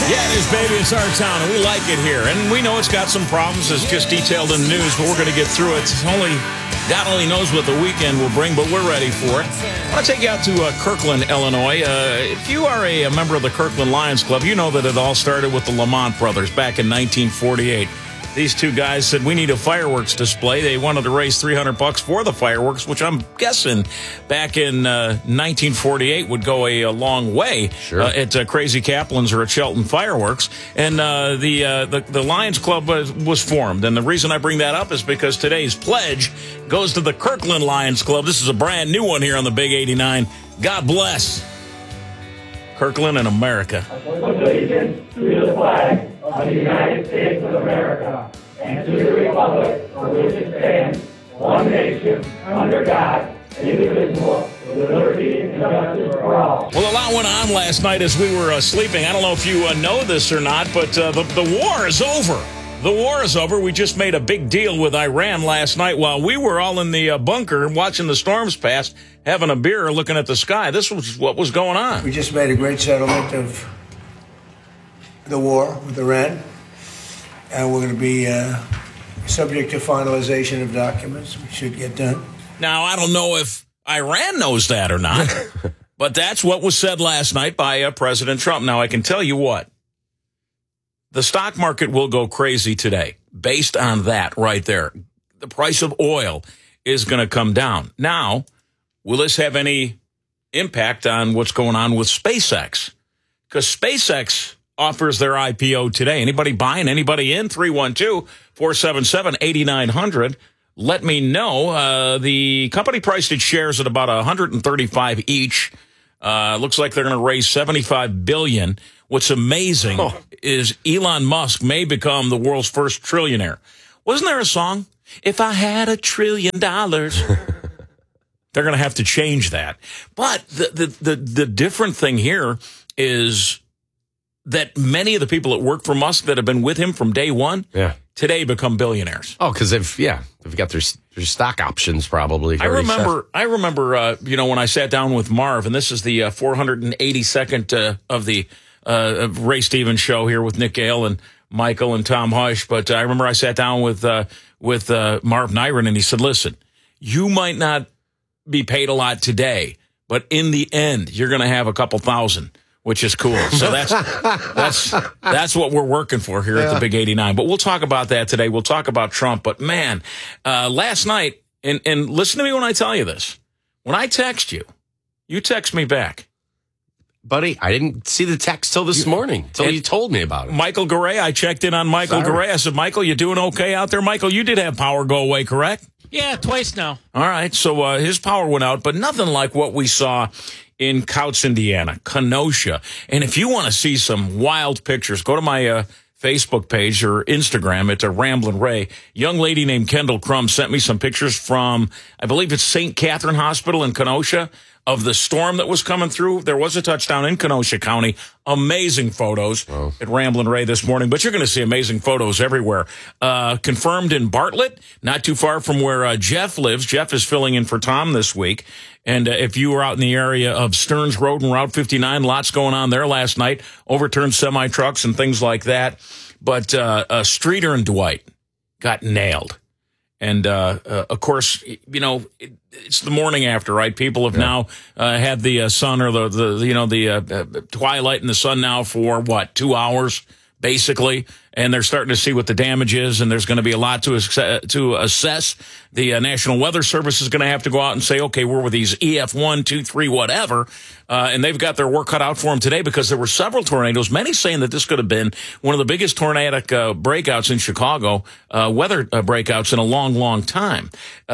Yeah, it is, baby. It's our town, and we like it here. And we know it's got some problems, as just detailed in the news, but we're going to get through it. God only knows what the weekend will bring, but we're ready for it. I want to take you out to Kirkland, Illinois. If you are a member of the Kirkland Lions Club, you know that it all started with the Lamont brothers back in 1948. These two guys said, we need a fireworks display. They wanted to raise $300 for the fireworks, which I'm guessing back in 1948 would go a long way. Sure. At Crazy Kaplan's or at Shelton Fireworks. And the Lions Club was formed. And the reason I bring that up is because today's pledge goes to the Kirkland Lions Club. This is a brand new one here on the Big 89. God bless Kirkland and America. Allegiance to the flag of the United States of America and to the republic for which it stands, one nation, under God, indivisible, with liberty and justice for all. Well, a lot went on last night as we were sleeping. I don't know if you know this or not, but the war is over. The war is over. We just made a big deal with Iran last night while we were all in the bunker watching the storms pass, having a beer, looking at the sky. This was what was going on. We just made a great settlement of the war with Iran, and we're going to be subject to finalization of documents. We should get done. Now, I don't know if Iran knows that or not, but that's what was said last night by President Trump. Now, I can tell you what. The stock market will go crazy today based on that right there. The price of oil is going to come down. Now, will this have any impact on what's going on with SpaceX? Because SpaceX offers their IPO today. Anybody buying? Anybody in? 312-477-8900. Let me know. The company priced its shares at about $135 each. Looks like they're going to raise $75 billion. What's amazing is Elon Musk may become the world's first trillionaire. Wasn't there a song? If I had $1 trillion, they're going to have to change that. But the different ththing here is that many of the people that work for Musk that have been with him from day one, today become billionaires. Oh, because they've got their stock options probably. I remember, when I sat down with Marv, and this is the 482nd of the Ray Stevens show here with Nick Gale and Michael and Tom Hush. But I remember I sat down with Marv Nyron, and he said, listen, you might not be paid a lot today, but in the end, you're going to have a couple thousand, which is cool. So that's what we're working for here at the Big 89. But we'll talk about that today. We'll talk about Trump. But man, last night, and listen to me when I tell you this. When I text you, you text me back. Buddy, I didn't see the text till this morning, till you told me about it. Michael Garay, I checked in on Michael Garay. I said, Michael, you doing okay out there? Michael, you did have power go away, correct? Yeah, twice now. All right, so his power went out, but nothing like what we saw in Couts, Indiana, Kenosha. And if you want to see some wild pictures, go to my Facebook page or Instagram. It's a Ramblin' Ray. Young lady named Kendall Crum sent me some pictures from, I believe it's St. Catherine Hospital in Kenosha, of the storm that was coming through. There was a touchdown in Kenosha County. Amazing photos at Ramblin' Ray this morning, but you're going to see amazing photos everywhere. Confirmed in Bartlett, not too far from where Jeff lives. Jeff is filling in for Tom this week. And if you were out in the area of Stearns Road and Route 59, lots going on there last night. Overturned semi-trucks and things like that. But Streeter and Dwight got nailed. And, of course, it's the morning after, right? People have now had the sun or the twilight in the sun now for, 2 hours, basically. And they're starting to see what the damage is, and there's going to be a lot to assess. The National Weather Service is going to have to go out and say, okay, we're with these EF1, 2, 3, whatever. And they've got their work cut out for them today because there were several tornadoes, many saying that this could have been one of the biggest tornadic breakouts in Chicago, weather breakouts in a long, long time.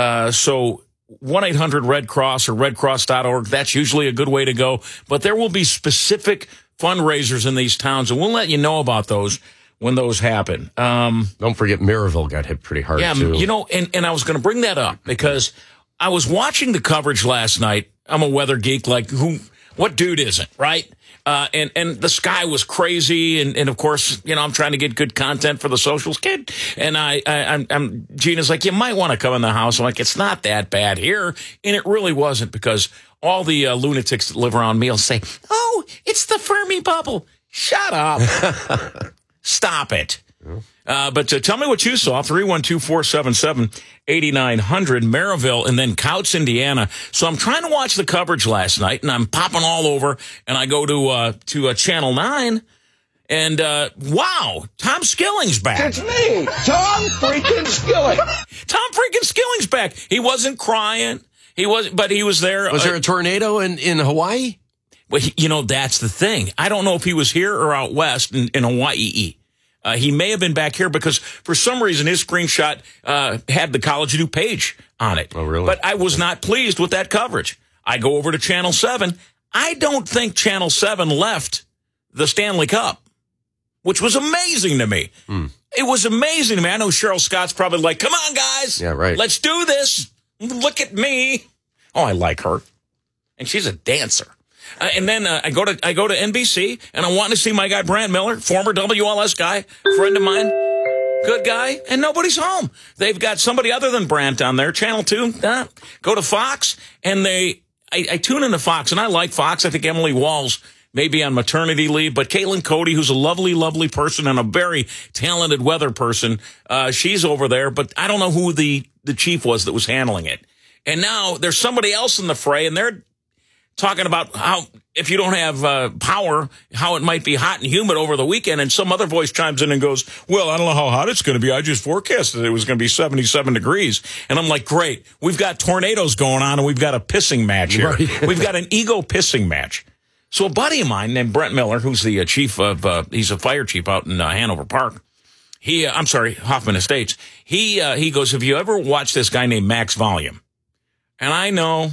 So 1-800-RED Cross or redcross.org, that's usually a good way to go. But there will be specific fundraisers in these towns, and we'll let you know about those when those happen. Don't forget Maryville got hit pretty hard, too. And I was going to bring that up because I was watching the coverage last night. I'm a weather geek, what dude isn't, right? And the sky was crazy, and of course, I'm trying to get good content for the socials kid. And I'm Gina's like, you might want to come in the house. I'm like, it's not that bad here, and it really wasn't because all the lunatics that live around me will say, oh, it's the Fermi bubble. Shut up. Stop it. But tell me what you saw. 312-477-8900, Maryville, and then Couts, Indiana. So I'm trying to watch the coverage last night, and I'm popping all over, and I go to Channel 9, and wow, Tom Skilling's back. It's me, Tom freaking Skilling. Tom freaking Skilling's back. He wasn't crying. But he was there. Was there a tornado in Hawaii? Well, that's the thing. I don't know if he was here or out west in Hawaii. He may have been back here because for some reason his screenshot had the College of DuPage on it. Oh, really? But I was not pleased with that coverage. I go over to Channel 7. I don't think Channel 7 left the Stanley Cup, which was amazing to me. It was amazing to me. I know Cheryl Scott's probably like, come on, guys. Yeah, right. Let's do this. Look at me. Oh, I like her. And she's a dancer. And then I go to NBC, and I want to see my guy Brant Miller, former WLS guy, friend of mine, good guy, and nobody's home. They've got somebody other than Brant on there, Channel 2. Go to Fox, and I tune into Fox, and I like Fox. I think Emily Walls may be on maternity leave, but Caitlin Cody, who's a lovely, lovely person and a very talented weather person, she's over there, but I don't know who the chief was that was handling it. And now there's somebody else in the fray, and they're talking about how if you don't have power, how it might be hot and humid over the weekend. And some other voice chimes in and goes, well, I don't know how hot it's going to be. I just forecasted it was going to be 77 degrees. And I'm like, great. We've got tornadoes going on, and we've got a pissing match here. Right. We've got an ego pissing match. So a buddy of mine named Brent Miller, who's the chief of, he's a fire chief out in Hanover Park. Hoffman Estates. He goes, have you ever watched this guy named Max Volume? And I know.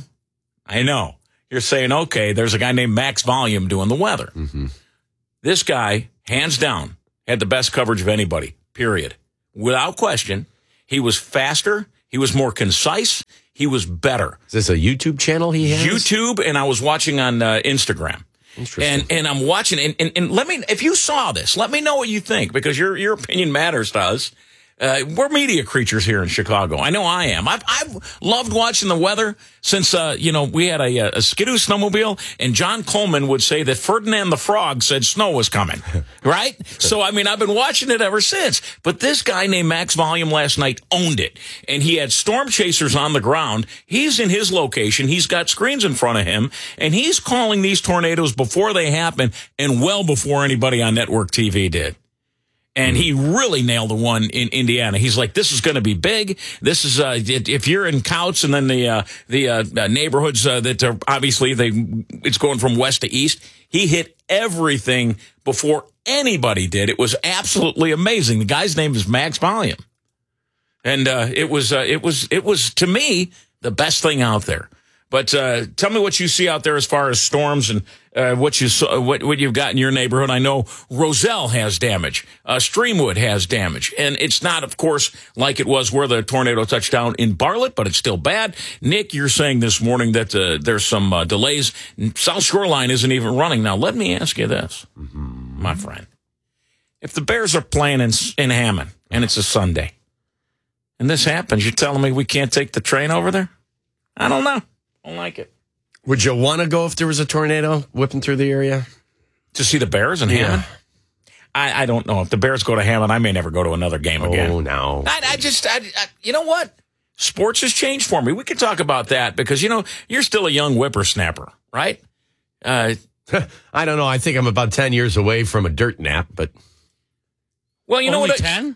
You're saying, okay, there's a guy named Max Volume doing the weather. Mm-hmm. This guy, hands down, had the best coverage of anybody, period. Without question. He was faster. He was more concise. He was better. Is this a YouTube channel he has? YouTube, and I was watching on Instagram. Interesting. And I'm watching, and let me, if you saw this, let me know what you think, because your opinion matters to us. We're media creatures here in Chicago. I know I am. I've loved watching the weather since, we had a Skidoo snowmobile, and John Coleman would say that Ferdinand the Frog said snow was coming, right? So, I've been watching it ever since. But this guy named Max Volume last night owned it, and he had storm chasers on the ground. He's in his location. He's got screens in front of him, and he's calling these tornadoes before they happen and well before anybody on network TV did. And he really nailed the one in Indiana. He's like, this is going to be big. This is, if you're in Couts and then the neighborhoods that are obviously it's going from west to east. He hit everything before anybody did. It was absolutely amazing. The guy's name is Max Volume. And, it was to me the best thing out there. But, tell me what you see out there as far as storms and, what you've got in your neighborhood. I know Roselle has damage. Streamwood has damage. And it's not, of course, like it was where the tornado touched down in Bartlett, but it's still bad. Nick, you're saying this morning that, there's some, delays. South Shoreline isn't even running. Now, let me ask you this, my friend. If the Bears are playing in Hammond and it's a Sunday and this happens, you're telling me we can't take the train over there? I don't know. I don't like it. Would you want to go if there was a tornado whipping through the area? To see the Bears in Hammond? I don't know. If the Bears go to Hammond, I may never go to another game again. Oh, no. I you know what? Sports has changed for me. We could talk about that because, you're still a young whippersnapper, right? I don't know. I think I'm about 10 years away from a dirt nap, but... Well, you know what? 10?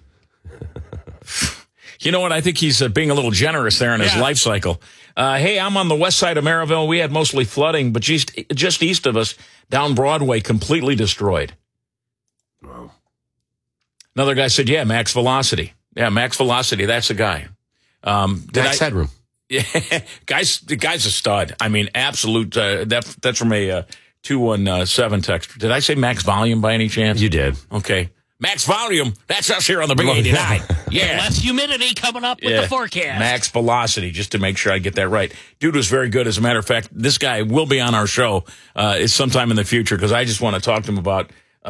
You know what? I think he's being a little generous there in his life cycle. Hey, I'm on the west side of Maryville. We had mostly flooding, but just east of us, down Broadway, completely destroyed. Wow. Another guy said, yeah, Max Velocity. Yeah, Max Velocity. That's the guy. Max Headroom. Yeah, the guy's a stud. Absolute. That's from a 217 text. Did I say Max Volume by any chance? You did. Okay. Max Volume, that's us here on the Big 89. Yeah. Less humidity coming up with the forecast. Max Velocity, just to make sure I get that right. Dude was very good. As a matter of fact, this guy will be on our show sometime in the future because I just want to talk to him about,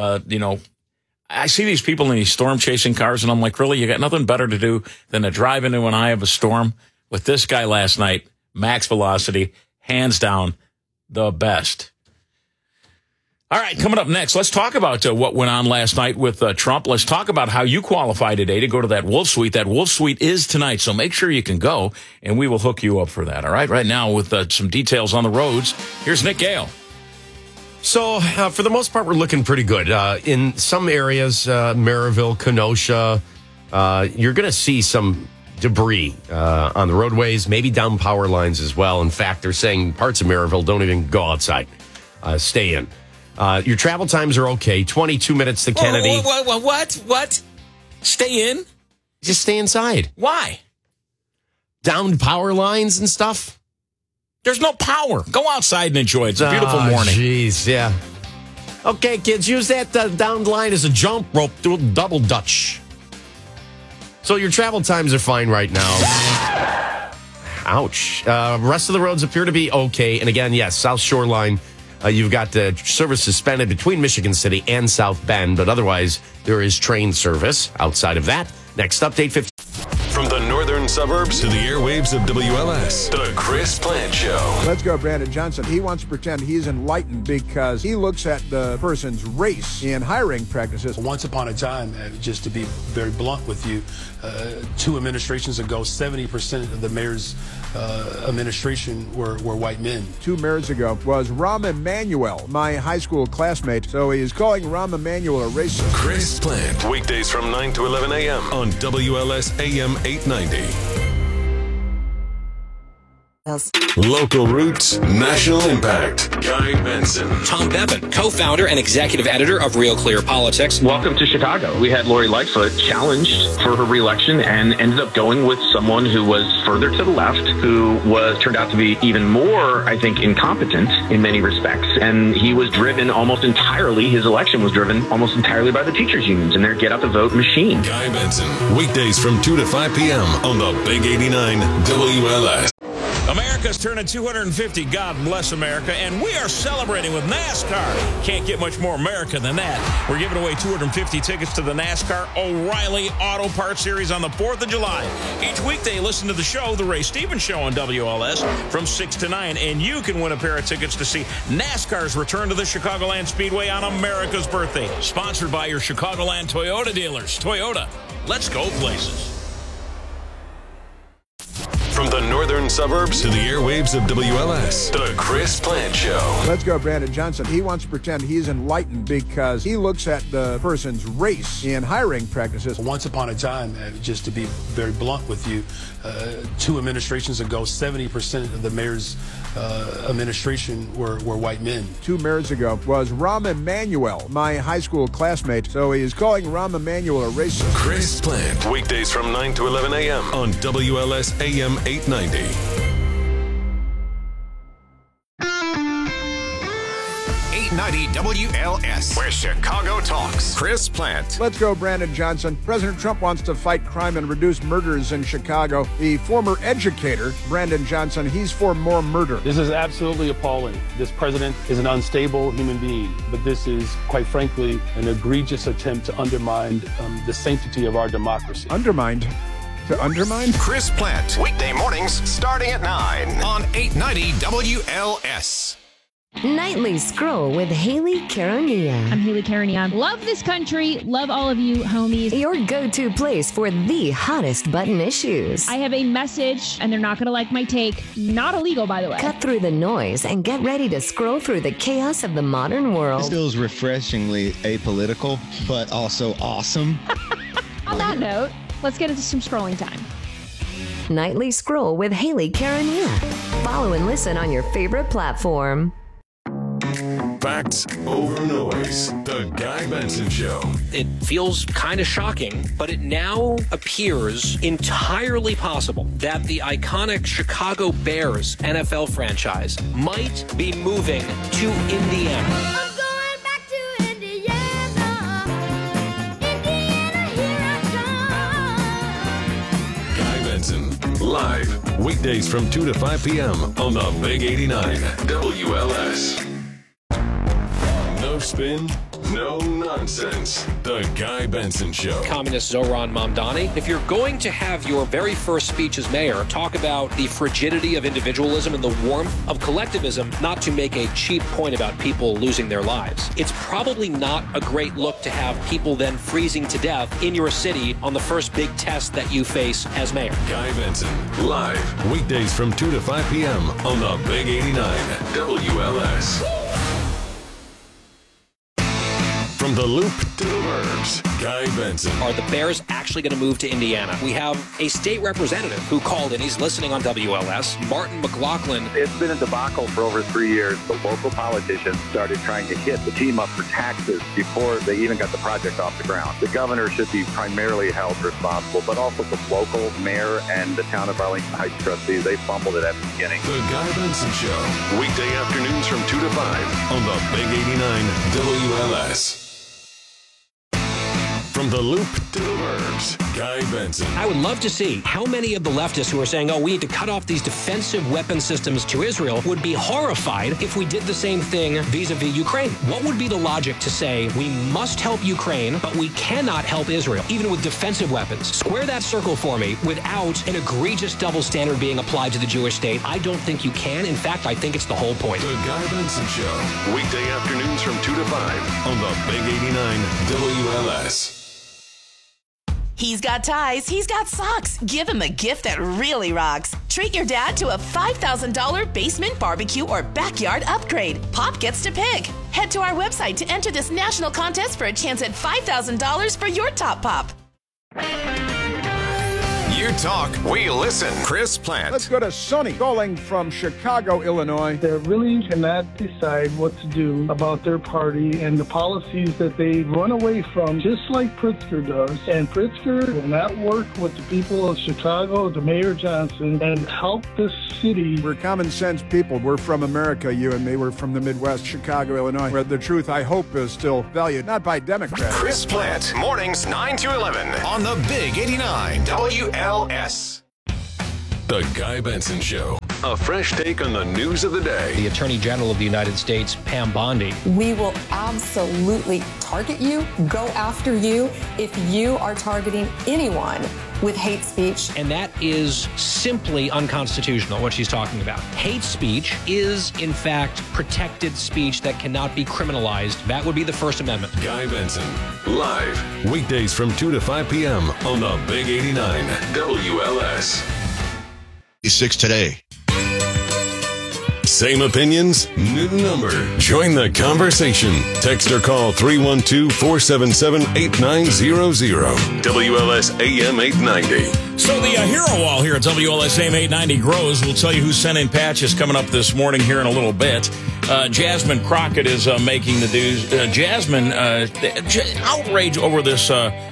I see these people in these storm chasing cars and I'm like, really? You got nothing better to do than to drive into an eye of a storm? With this guy last night, Max Velocity, hands down, the best. All right, coming up next, let's talk about what went on last night with Trump. Let's talk about how you qualify today to go to that Wolf Suite. That Wolf Suite is tonight, so make sure you can go, and we will hook you up for that. All right, right now with some details on the roads, here's Nick Gale. So, for the most part, we're looking pretty good. In some areas, Maryville, Kenosha, you're going to see some debris on the roadways, maybe down power lines as well. In fact, they're saying parts of Maryville don't even go outside. Stay in. Your travel times are okay. 22 minutes to Kennedy. What? Stay in? Just stay inside. Why? Downed power lines and stuff. There's no power. Go outside and enjoy it. It's a beautiful morning. Jeez, yeah. Okay, kids, use that downed line as a jump rope. Do a double dutch. So your travel times are fine right now. Ouch. Rest of the roads appear to be okay. And again, yes, South Shoreline. You've got service suspended between Michigan City and South Bend, but otherwise there is train service outside of that. Next update, 50. From the northern suburbs to the airwaves of WLS, The Chris Plant Show. Let's go, Brandon Johnson. He wants to pretend he's enlightened because he looks at the person's race in hiring practices. Once upon a time, just to be very blunt with you, 2 administrations ago, 70% of the mayor's administration were white men. 2 mayors ago was Rahm Emanuel, my high school classmate. So he is calling Rahm Emanuel a racist. Chris Plant, weekdays from 9 to 11 a.m. on WLS AM 890. Local roots, national impact. Guy Benson. Tom Bevan, co-founder and executive editor of Real Clear Politics. Welcome to Chicago. We had Lori Lightfoot challenged for her reelection and ended up going with someone who was further to the left, who turned out to be even more, I think, incompetent in many respects. And he was driven almost entirely, his election was driven almost entirely by the teachers' unions and their get out the vote machine. Guy Benson, weekdays from 2 to 5 p.m. on the Big 89 WLS. America's turning 250, God bless America, and we are celebrating with NASCAR. Can't get much more America than that. We're giving away 250 tickets to the NASCAR O'Reilly Auto Parts Series on the 4th of July. Each weekday, listen to the show, The Ray Stevens Show on WLS from 6 to 9, and you can win a pair of tickets to see NASCAR's return to the Chicagoland Speedway on America's birthday. Sponsored by your Chicagoland Toyota dealers. Toyota, let's go places. From the northern suburbs to the airwaves of WLS, The Chris Plant Show. Let's go, Brandon Johnson. He wants to pretend he's enlightened because he looks at the person's race in hiring practices. Once upon a time, just to be very blunt with you, 2 administrations ago, 70% of the mayor's administration were white men. 2 mayors ago was Rahm Emanuel, my high school classmate. So he is calling Rahm Emanuel a racist. Chris Plant, weekdays from 9 to 11 a.m. on WLS AM 890. 890 WLS, where Chicago talks. Chris Plant. Let's go, Brandon Johnson. President Trump wants to fight crime and reduce murders in Chicago. The former educator, Brandon Johnson, he's for more murder. This is absolutely appalling. This president is an unstable human being, but this is, quite frankly, an egregious attempt to undermine the sanctity of our democracy. Undermined? To undermine? Chris Plant, weekday mornings starting at 9 on 890 WLS. Nightly Scroll with Haley Caronia. I'm Haley Caronia. Love this country. Love all of you, homies. Your go-to place for the hottest button issues. I have a message, and they're not going to like my take. Not illegal, by the way. Cut through the noise and get ready to scroll through the chaos of the modern world. This feels refreshingly apolitical, but also awesome. On that note, let's get into some scrolling time. Nightly Scroll with Haley Caronia. Follow and listen on your favorite platform. Facts over noise. The Guy Benson Show. It feels kind of shocking, but it now appears entirely possible that the iconic Chicago Bears NFL franchise might be moving to Indiana. I'm going back to Indiana. Indiana, here I come. Guy Benson, live, weekdays from 2 to 5 p.m. on the Big 89 WLS. No spin, No nonsense. The Guy Benson Show. Communist Zohran Mamdani. If you're going to have your very first speech as mayor talk about the frigidity of individualism and the warmth of collectivism, not to make a cheap point about people losing their lives, it's probably not a great look to have people then freezing to death in your city on the first big test that you face as mayor. Guy Benson, live, weekdays from 2 to 5 p.m. on the Big 89 WLS. From the Loop to the Burbs, Guy Benson. Are the Bears actually going to move to Indiana? We have a state representative who called in. He's listening on WLS, Martin McLaughlin. It's been a debacle for over 3 years. The local politicians started trying to hit the team up for taxes before they even got the project off the ground. The governor should be primarily held responsible, but also the local mayor and the town of Arlington Heights trustees. They fumbled it at the beginning. The Guy Benson Show, weekday afternoons from 2 to 5 on the Big 89 WLS. From the Loop to the Burbs, Guy Benson. I would love to see how many of the leftists who are saying, oh, we need to cut off these defensive weapon systems to Israel would be horrified if we did the same thing vis-a-vis Ukraine. What would be the logic to say we must help Ukraine, but we cannot help Israel, even with defensive weapons? Square that circle for me without an egregious double standard being applied to the Jewish state. I don't think you can. In fact, I think it's the whole point. The Guy Benson Show, weekday afternoons from 2 to 5 on the Big 89 WLS. He's got ties, he's got socks. Give him a gift that really rocks. Treat your dad to a $5,000 basement barbecue or backyard upgrade. Pop gets to pick. Head to our website to enter this national contest for a chance at $5,000 for your top pop. You talk, we listen. Chris Plant. Let's go to Sonny calling from Chicago, Illinois. They really cannot decide what to do about their party and the policies that they run away from, just like Pritzker does. And Pritzker will not work with the people of Chicago, the Mayor Johnson, and help this city. We're common sense people. We're from America, you and me. We're from the Midwest, Chicago, Illinois, where the truth, I hope, is still valued, not by Democrats. Chris Plant, mornings 9 to 11 on the Big 89 WLS. The Guy Benson Show. A fresh take on the news of the day. The Attorney General of the United States, Pam Bondi. We will absolutely target you, go after you, if you are targeting anyone with hate speech. And that is simply unconstitutional, what she's talking about. Hate speech is, in fact, protected speech that cannot be criminalized. That would be the First Amendment. Guy Benson, live, weekdays from 2 to 5 p.m. on the Big 89 WLS. 6 today. Same opinions, new number. Join the conversation. Text or call 312-477-8900. WLS AM 890. So the hero wall here at WLS AM 890 grows. We'll tell you who sent in patches coming up this morning here in a little bit. Jasmine Crockett is making the news. Jasmine, outrage over this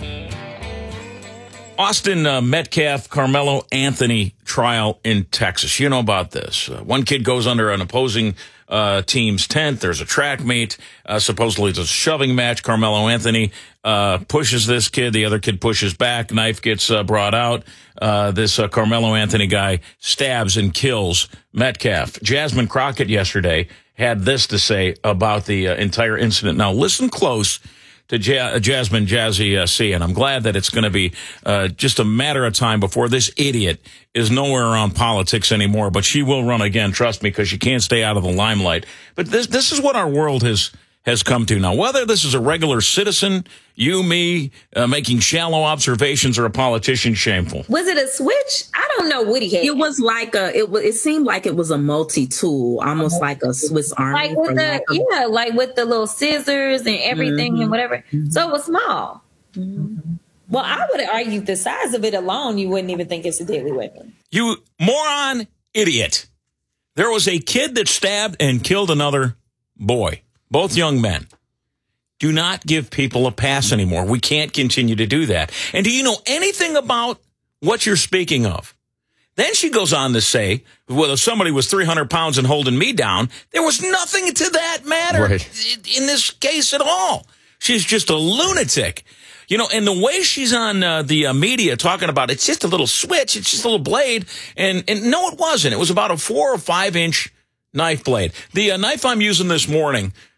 Austin Metcalf, Carmelo Anthony trial in Texas. You know about this. One kid goes under an opposing team's tent. There's a track meet. Supposedly it's a shoving match. Carmelo Anthony pushes this kid. The other kid pushes back. Knife gets brought out. This Carmelo Anthony guy stabs and kills Metcalf. Jasmine Crockett yesterday had this to say about the entire incident. Now listen close to Jasmine Jazzy C, and I'm glad that it's going to be just a matter of time before this idiot is nowhere around politics anymore. But she will run again, trust me, because she can't stay out of the limelight. But this is what our world has come to now. Whether this is a regular citizen, you, me, making shallow observations, or a politician, shameful. Was it a switch? I don't know what he had. It was like it seemed like it was a multi-tool, almost like a Swiss Army. Like with like with the little scissors and everything and whatever. So it was small. Well, I would argue the size of it alone, you wouldn't even think it's a deadly weapon. You moron, idiot. There was a kid that stabbed and killed another boy, both young men. Do not give people a pass anymore. We can't continue to do that. And do you know anything about what you're speaking of? Then she goes on to say, well, if somebody was 300 pounds and holding me down, there was nothing to that matter in this case at all. She's just a lunatic. You know, and the way she's on the media talking about it's just a little switch, it's just a little blade. And no, it wasn't. It was about a 4 or 5 inch knife blade. The knife I'm using this morning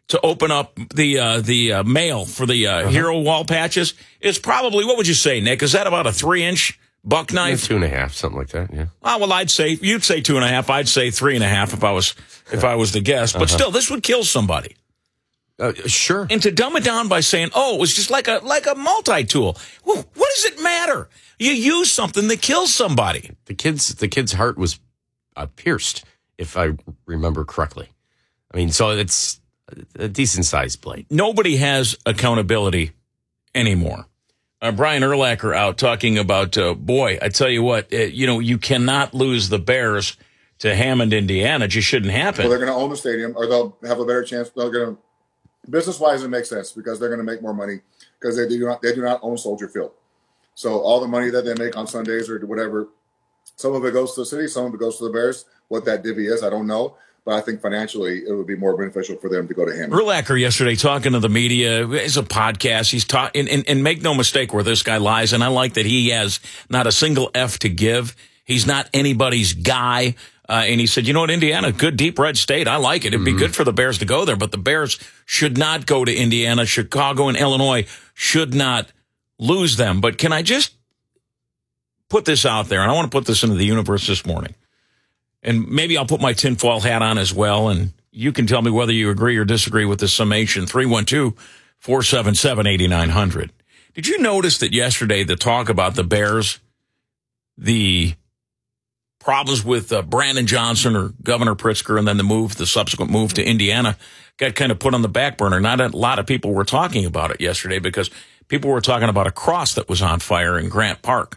to open up the mail for the Hero wall patches is probably, what would you say, Nick? Is that about a 3-inch buck knife? 2.5, something like that. Yeah. Oh, well, you'd say 2.5. I'd say 3.5 if I was the guest. But still, this would kill somebody. Sure. And to dumb it down by saying, "Oh, it was just like a multi-tool." Well, what does it matter? You use something that kills somebody. The kid's heart was pierced, if I remember correctly. I mean, so it's a decent-sized blade. Nobody has accountability anymore. Brian Urlacher out talking about, boy, I tell you what, you cannot lose the Bears to Hammond, Indiana. It just shouldn't happen. Well, they're going to own the stadium, or they'll have a better chance. They're going to, business-wise, it makes sense because they're going to make more money because they do not own Soldier Field. So all the money that they make on Sundays or whatever, some of it goes to the city, some of it goes to the Bears. What that divvy is, I don't know. But I think financially, it would be more beneficial for them to go to him. Urlacher yesterday talking to the media. It's a podcast. He's talking, and make no mistake where this guy lies. And I like that he has not a single F to give. He's not anybody's guy. And he said, you know what, Indiana, good deep red state. I like it. It'd be good for the Bears to go there, but the Bears should not go to Indiana. Chicago and Illinois should not lose them. But can I just put this out there? And I want to put this into the universe this morning. And maybe I'll put my tinfoil hat on as well, and you can tell me whether you agree or disagree with this summation. 312-477-8900. Did you notice that yesterday the talk about the Bears, the problems with Brandon Johnson or Governor Pritzker, and then the subsequent move to Indiana got kind of put on the back burner? Not a lot of people were talking about it yesterday because people were talking about a cross that was on fire in Grant Park.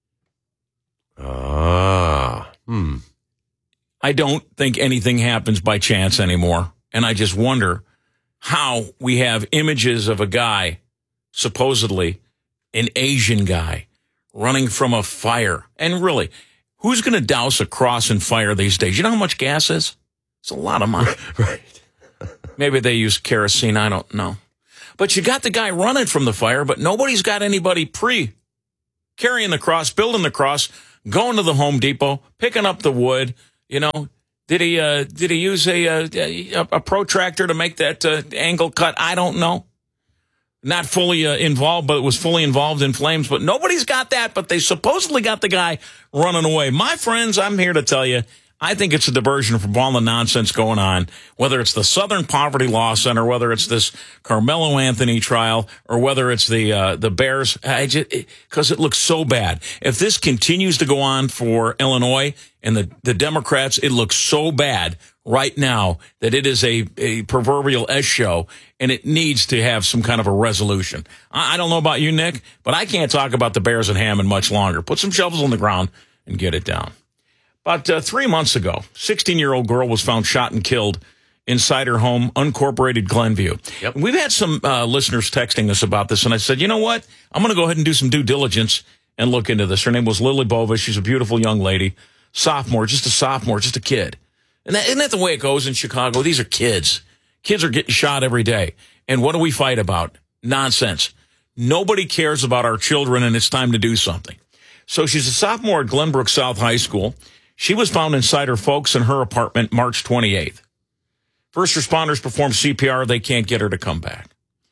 I don't think anything happens by chance anymore. And I just wonder how we have images of a guy, supposedly an Asian guy, running from a fire. And really, who's going to douse a cross in fire these days? You know how much gas is? It's a lot of money. Right. Maybe they use kerosene. I don't know. But you got the guy running from the fire, but nobody's got anybody carrying the cross, building the cross, going to the Home Depot, picking up the wood. You know, did he use a protractor to make that angle cut? I don't know. Not fully involved, but it was fully involved in flames. But nobody's got that, but they supposedly got the guy running away. My friends, I'm here to tell you, I think it's a diversion from all the nonsense going on, whether it's the Southern Poverty Law Center, whether it's this Carmelo Anthony trial, or whether it's the Bears, because it looks so bad. If this continues to go on for Illinois and the Democrats, it looks so bad right now that it is a proverbial S show, and it needs to have some kind of a resolution. I don't know about you, Nick, but I can't talk about the Bears and Hammond much longer. Put some shovels on the ground and get it down. About 3 months ago, 16-year-old girl was found shot and killed inside her home, uncorporated Glenview. Yep. We've had some listeners texting us about this, and I said, you know what? I'm going to go ahead and do some due diligence and look into this. Her name was Lily Bova. She's a beautiful young lady, sophomore, just a kid. And isn't that the way it goes in Chicago? These are kids. Kids are getting shot every day. And what do we fight about? Nonsense. Nobody cares about our children, and it's time to do something. So she's a sophomore at Glenbrook South High School. She was found inside her folks in her apartment March 28th. First responders performed CPR. They can't get her to come back.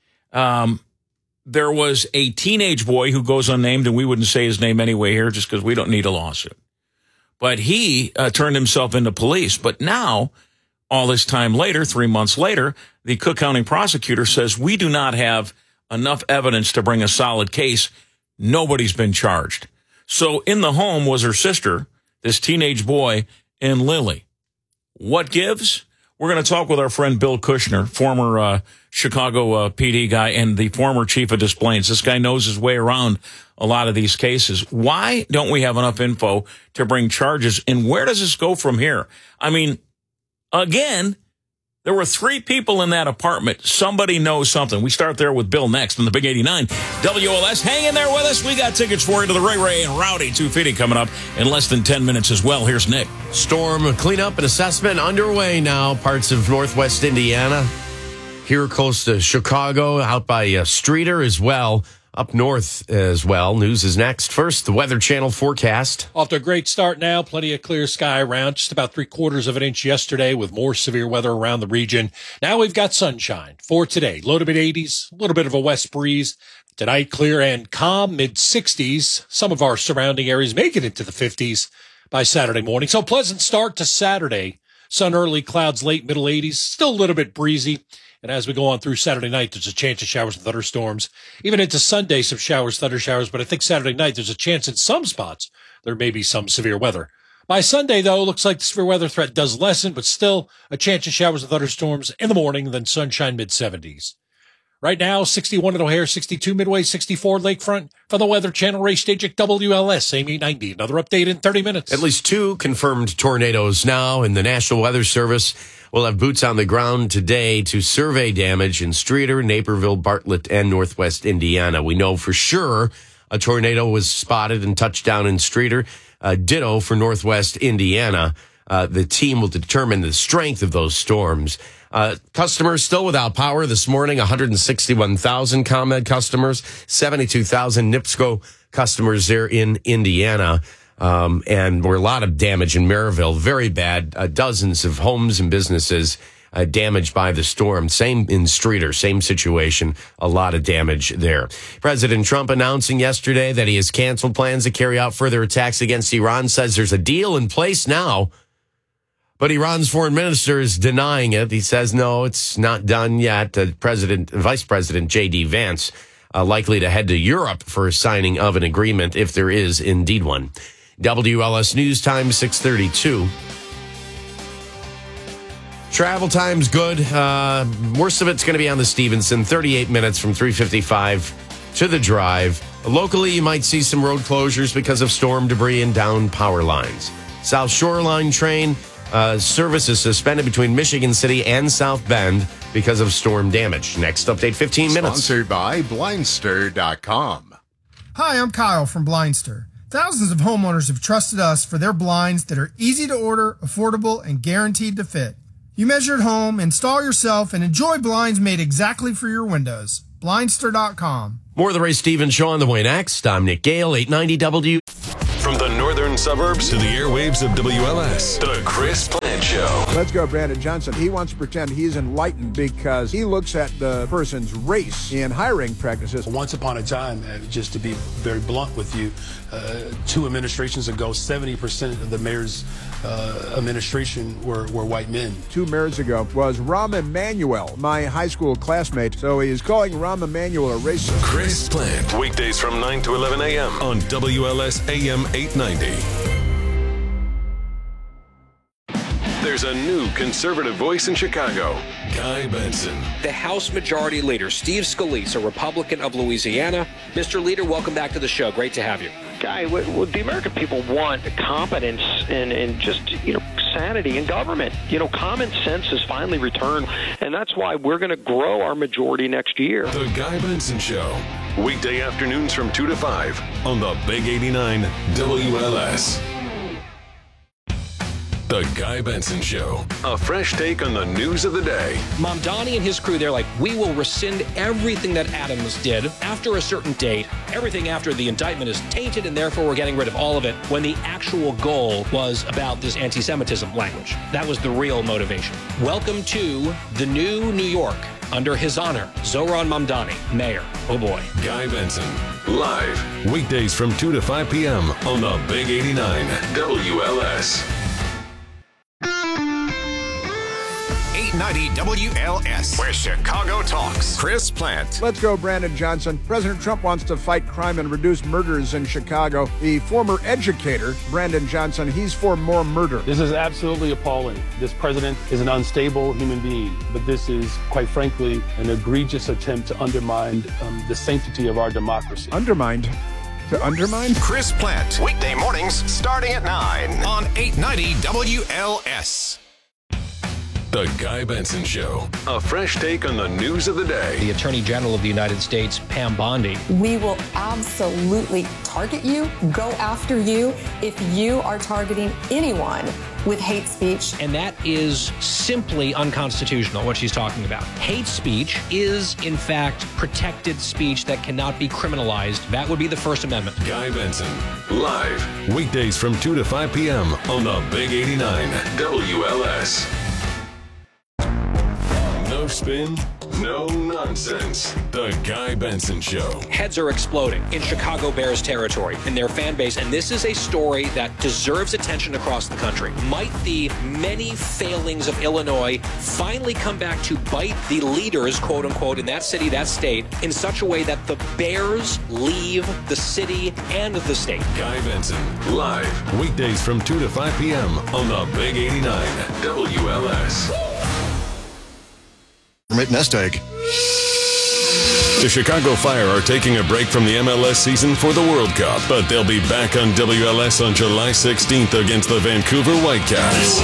There was a teenage boy who goes unnamed, and we wouldn't say his name anyway here just because we don't need a lawsuit. But he turned himself into police. But now, all this time later, 3 months later, the Cook County prosecutor says we do not have enough evidence to bring a solid case. Nobody's been charged. So in the home was her sister, this teenage boy, and Lily. What gives? We're going to talk with our friend Bill Kushner, former Chicago PD guy and the former chief of displays. This guy knows his way around a lot of these cases. Why don't we have enough info to bring charges? And where does this go from here? I mean, again, there were 3 people in that apartment. Somebody knows something. We start there with Bill next on the Big 89. WLS, hang in there with us. We got tickets for you to the Ray and Rowdy 250 coming up in less than 10 minutes as well. Here's Nick. Storm cleanup and assessment underway now. Parts of northwest Indiana, here close to Chicago, out by Streeter as well. up north as well. News is next. First, the Weather Channel forecast. Off to a great start now. Plenty of clear sky around. Just about 3/4 of an inch yesterday with more severe weather around the region. Now we've got sunshine for today. Low to mid-80s, a little bit of a west breeze. Tonight, clear and calm, mid-60s. Some of our surrounding areas make it into the 50s by Saturday morning. So pleasant start to Saturday. Sun early, clouds late, middle 80s. Still a little bit breezy. And as we go on through Saturday night, there's a chance of showers and thunderstorms. Even into Sunday, some showers, thunder showers. But I think Saturday night, there's a chance in some spots there may be some severe weather. By Sunday, though, looks like the severe weather threat does lessen, but still a chance of showers and thunderstorms in the morning, then sunshine mid-70s. Right now, 61 at O'Hare, 62 Midway, 64 Lakefront. For the Weather Channel race stage at WLS, AM 890. Another update in 30 minutes. At least 2 confirmed tornadoes now, and the National Weather Service will have boots on the ground today to survey damage in Streator, Naperville, Bartlett, and Northwest Indiana. We know for sure a tornado was spotted and touched down in Streator. Ditto for Northwest Indiana. The team will determine the strength of those storms. Customers still without power this morning, 161,000 ComEd customers, 72,000 NIPSCO customers there in Indiana. And we're a lot of damage in Maryville, very bad. Dozens of homes and businesses damaged by the storm. Same in Streator, same situation, a lot of damage there. President Trump announcing yesterday that he has canceled plans to carry out further attacks against Iran, says there's a deal in place now. But Iran's foreign minister is denying it. He says, no, it's not done yet. Vice President J.D. Vance likely to head to Europe for a signing of an agreement if there is indeed one. WLS News Time, 6:32. Travel time's good. Worst of it's going to be on the Stevenson, 38 minutes from 355 to the drive. Locally, you might see some road closures because of storm debris and down power lines. South Shoreline train service is suspended between Michigan City and South Bend because of storm damage. Next update, 15 minutes. Sponsored by Blindster.com. Hi, I'm Kyle from Blindster. Thousands of homeowners have trusted us for their blinds that are easy to order, affordable, and guaranteed to fit. You measure at home, install yourself, and enjoy blinds made exactly for your windows. Blindster.com. More of the Ray Stevens Show on the way next. I'm Nick Gale, 890 W. From the northern suburbs to the airwaves of WLS, the Chris Plant Show. Let's go, Brandon Johnson. He wants to pretend he's enlightened because he looks at the person's race in hiring practices. Once upon a time, just to be very blunt with you, 2 administrations ago, 70% of the mayor's administration were white men. 2 mayors ago was Rahm Emanuel, my high school classmate. So he is calling Rahm Emanuel a racist. Chris Plant, weekdays from 9 to 11 a.m. on WLS AM 890. There's a new conservative voice in Chicago, Guy Benson. The House Majority Leader, Steve Scalise, a Republican of Louisiana. Mr. Leader, welcome back to the show. Great to have you. Guy, what the American people want competence and just, sanity in government. Common sense has finally returned, and that's why we're going to grow our majority next year. The Guy Benson Show, weekday afternoons from 2 to 5 on the Big 89 WLS. The Guy Benson Show, a fresh take on the news of the day. Mamdani and his crew, they're like, we will rescind everything that Adams did after a certain date. Everything after the indictment is tainted, and therefore we're getting rid of all of it, when the actual goal was about this anti-Semitism language. That was the real motivation. Welcome to the new New York. Under his honor, Zohran Mamdani, mayor. Oh boy. Guy Benson, live, weekdays from 2 to 5 p.m. on the Big 89 WLS. 890 WLS, where Chicago talks. Chris Plant. Let's go, Brandon Johnson. President Trump wants to fight crime and reduce murders in Chicago. The former educator, Brandon Johnson, he's for more murder. This is absolutely appalling. This president is an unstable human being, but this is, quite frankly, an egregious attempt to undermine the sanctity of our democracy. Undermined? To undermine? Chris Plant, weekday mornings starting at 9 on 890 WLS. The Guy Benson Show, a fresh take on the news of the day. The Attorney General of the United States, Pam Bondi. We will absolutely target you, go after you if you are targeting anyone with hate speech. And that is simply unconstitutional, what she's talking about. Hate speech is, in fact, protected speech that cannot be criminalized. That would be the First Amendment. Guy Benson, live, weekdays from 2 to 5 p.m. on the Big 89 WLS. No spin, no nonsense. The Guy Benson Show. Heads are exploding in Chicago Bears territory in their fan base, and this is a story that deserves attention across the country. Might the many failings of Illinois finally come back to bite the leaders, quote unquote, in that city, that state, in such a way that the Bears leave the city and the state? Guy Benson, live, weekdays from 2 to 5 p.m. on the Big 89 WLS. Nest egg. The Chicago Fire are taking a break from the MLS season for the World Cup, but they'll be back on WLS on July 16th against the Vancouver Whitecaps.